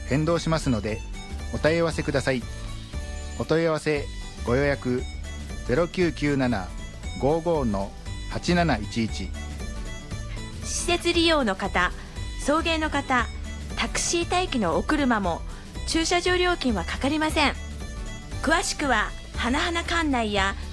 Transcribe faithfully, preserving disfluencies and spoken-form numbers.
変動しますのでお問い合わせください。お問い合わせご予約 ゼロきゅうきゅうなな ごーごー のはちなないちいち。 施設利用の方、送迎の方、タクシー待機のお車も駐車場料金はかかりません。詳しくは花々館内や